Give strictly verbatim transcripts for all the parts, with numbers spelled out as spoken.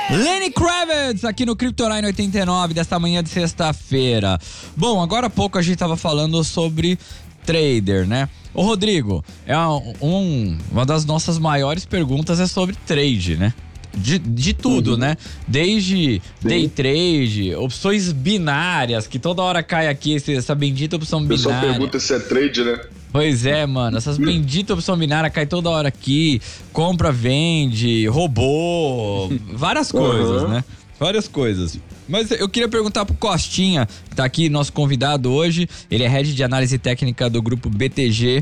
Lenny Kravitz aqui no Cryptoline oitenta e nove desta manhã de sexta-feira. Bom, agora há pouco a gente tava falando sobre trader, né? Ô Rodrigo, é um, uma das nossas maiores perguntas é sobre trade, né? De, de tudo, uhum. né? Desde Sim. day trade, opções binárias, que toda hora cai aqui essa bendita opção binária. O pessoal pergunta se é trade, né? Pois é, mano, essas benditas opções binárias caem toda hora aqui, compra, vende, robô, várias coisas, uhum. né? Várias coisas. Mas eu queria perguntar pro Costinha, que tá aqui, nosso convidado hoje, ele é head de análise técnica do grupo B T G.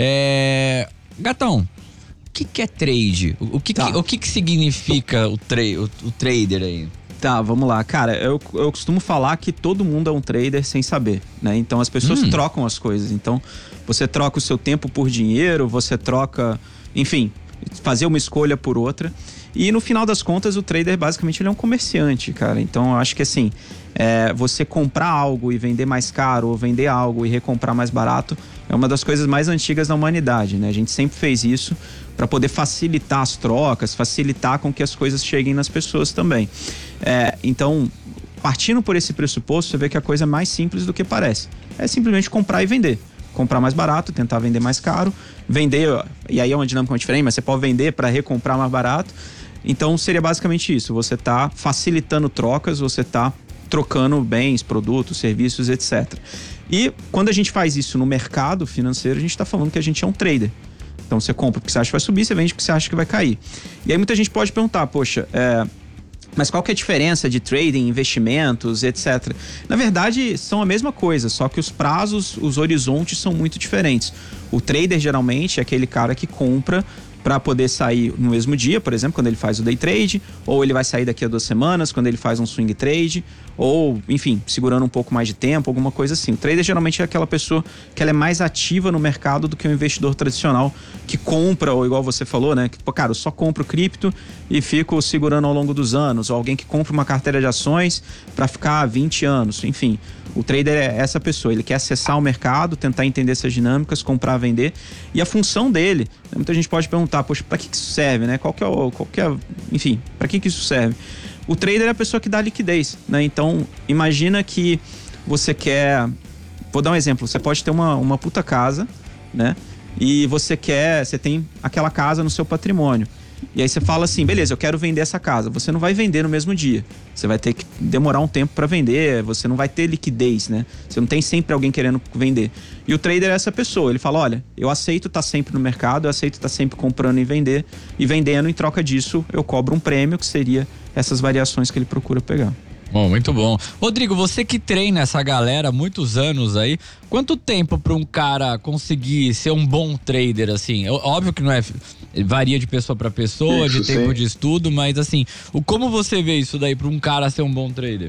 É... Gatão, o que que é trade? O que, tá. que, o que, que significa o, tra o, o trader aí? Tá, vamos lá. Cara, eu, eu costumo falar que todo mundo é um trader sem saber, né? Então as pessoas hum. trocam as coisas. Então você troca o seu tempo por dinheiro, você troca, enfim, fazer uma escolha por outra. E no final das contas o trader basicamente ele é um comerciante, cara. Então eu acho que assim, é, você comprar algo e vender mais caro, ou vender algo e recomprar mais barato, é uma das coisas mais antigas da humanidade, né? A gente sempre fez isso para poder facilitar as trocas, facilitar com que as coisas cheguem nas pessoas também. É, então, partindo por esse pressuposto, você vê que a coisa é mais simples do que parece. É simplesmente comprar e vender. Comprar mais barato, tentar vender mais caro, vender, e aí é uma dinâmica diferente, mas você pode vender para recomprar mais barato. Então, seria basicamente isso. Você está facilitando trocas, você está trocando bens, produtos, serviços, etcétera. E quando a gente faz isso no mercado financeiro, a gente está falando que a gente é um trader. Então você compra porque você acha que vai subir, você vende porque você acha que vai cair. E aí muita gente pode perguntar, poxa, é, mas qual que é a diferença de trading, investimentos, etcétera. Na verdade, são a mesma coisa, só que os prazos, os horizontes são muito diferentes. O trader geralmente é aquele cara que compra para poder sair no mesmo dia, por exemplo, quando ele faz o day trade, ou ele vai sair daqui a duas semanas, quando ele faz um swing trade, ou, enfim, segurando um pouco mais de tempo, alguma coisa assim. O trader geralmente é aquela pessoa que ela é mais ativa no mercado do que o investidor tradicional que compra, ou igual você falou, né? Que, pô, cara, eu só compro cripto e fico segurando ao longo dos anos, ou alguém que compra uma carteira de ações para ficar vinte anos, enfim. O trader é essa pessoa, ele quer acessar o mercado, tentar entender essas dinâmicas, comprar, vender, e a função dele, muita gente pode perguntar, poxa, para que que isso serve, né? Qual que é o, qual que é, enfim, para que que isso serve? O trader é a pessoa que dá liquidez, né? Então, imagina que você quer, vou dar um exemplo, você pode ter uma, uma puta casa, né? E você quer, você tem aquela casa no seu patrimônio. E aí você fala assim, beleza, eu quero vender essa casa. Você não vai vender no mesmo dia. Você vai ter que demorar um tempo para vender, você não vai ter liquidez, né? Você não tem sempre alguém querendo vender. E o trader é essa pessoa, ele fala, olha, eu aceito estar sempre no mercado, eu aceito estar sempre comprando e vender, e vendendo, em troca disso, eu cobro um prêmio, que seria essas variações que ele procura pegar. Bom, muito bom. Rodrigo, você que treina essa galera há muitos anos aí, quanto tempo para um cara conseguir ser um bom trader, assim? Óbvio que não é... varia de pessoa para pessoa, isso, de tempo sim. de estudo, mas assim, o, como você vê isso daí para um cara ser um bom trader?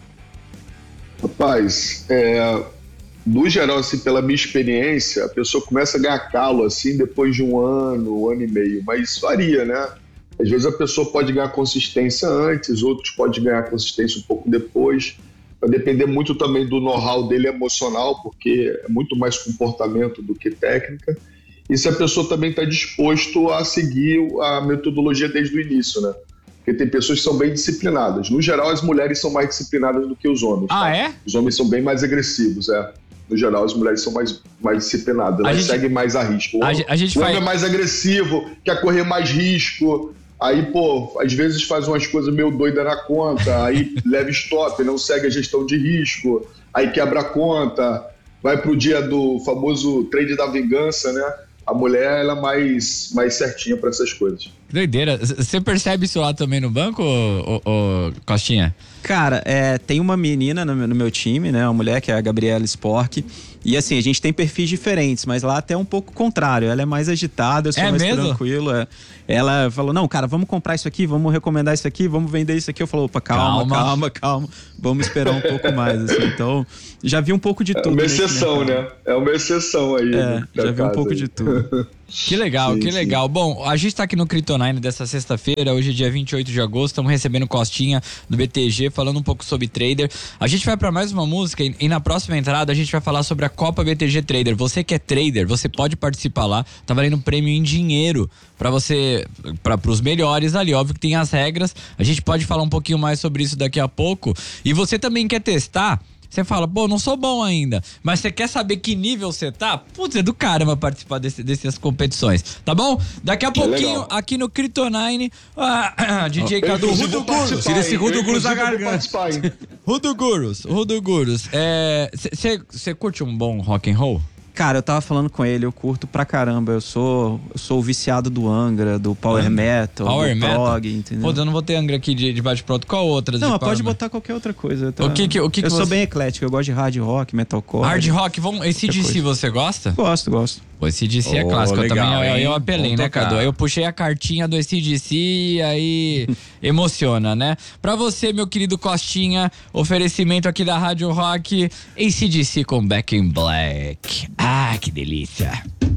Rapaz, é, no geral, assim, pela minha experiência, a pessoa começa a ganhar calo, assim, depois de um ano, um ano e meio, mas isso varia, né? Às vezes a pessoa pode ganhar consistência antes, outros podem ganhar consistência um pouco depois. Vai depender muito também do know-how dele emocional, porque é muito mais comportamento do que técnica. E se a pessoa também está disposto a seguir a metodologia desde o início, né? Porque tem pessoas que são bem disciplinadas. No geral, as mulheres são mais disciplinadas do que os homens. Ah, tá? é? Os homens são bem mais agressivos, é. No geral, as mulheres são mais, mais disciplinadas. Elas gente, seguem mais a risco. O, a, a gente o homem faz... é mais agressivo, quer correr mais risco. Aí, pô, às vezes faz umas coisas meio doidas na conta, aí leva stop, não segue a gestão de risco, aí quebra a conta, vai pro dia do famoso trade da vingança, né? A mulher, ela é mais, mais certinha para essas coisas. Doideira. Você percebe isso lá também no banco, ô, ô, ô, Costinha? Cara, é, tem uma menina no meu, no meu time, né? Uma mulher que é a Gabriela Spork. E assim, a gente tem perfis diferentes, mas lá até um pouco contrário. Ela é mais agitada, eu sou é mais mesmo? tranquilo. É. Ela falou, não, cara, vamos comprar isso aqui, vamos recomendar isso aqui, vamos vender isso aqui. Eu falo, opa, calma, calma, calma, calma. Vamos esperar um pouco mais, assim. Então, já vi um pouco de tudo. É uma exceção, né? É uma exceção aí. É, já vi um pouco aí. de tudo. Que legal, sim, que sim. legal. Bom, a gente tá aqui no Cryptonine dessa sexta-feira, hoje é dia vinte e oito de agosto, estamos recebendo Costinha do B T G, falando um pouco sobre trader. A gente vai para mais uma música e, e na próxima entrada a gente vai falar sobre a Copa B T G Trader. Você que é trader, você pode participar lá, tá valendo prêmio em dinheiro para você, para os melhores ali, óbvio que tem as regras, a gente pode falar um pouquinho mais sobre isso daqui a pouco. E você também quer testar? Você fala, pô, não sou bom ainda, mas você quer saber que nível você tá? Putz, é do caramba participar desse, dessas competições, tá bom? Daqui a pouquinho, legal. aqui no Cryptonine, ah, D J Cadu, Inclusive, Rudo vou participar, Gurus. Tira esse hein? Rudo Eu, Gurus da inclusive, eu vou garganta. participar, hein? Rudo Gurus, Rudo Gurus. Você curte um bom rock and roll? Cara, eu tava falando com ele, eu curto pra caramba. Eu sou, eu sou o viciado do Angra, do Power Metal, Power do Metal? prog, entendeu? Pô, eu não vou ter Angra aqui de, de bate-pronto. Qual outras? Não, de mas Power pode Metal? botar qualquer outra coisa. Tá? O que que- o que que eu sou você- bem eclético, eu gosto de hard rock, metalcore. Hard rock, vamos, A C D C coisa. você gosta? Gosto, gosto. O A C D C é Oh, clássico, eu legal, também eu, hein? eu apelei, Vamos né, tocar. Cadu? Aí eu puxei a cartinha do A C D C e aí emociona, né? Pra você, meu querido Costinha, oferecimento aqui da Rádio Rock, A C D C com Back in Black. Ah, que delícia.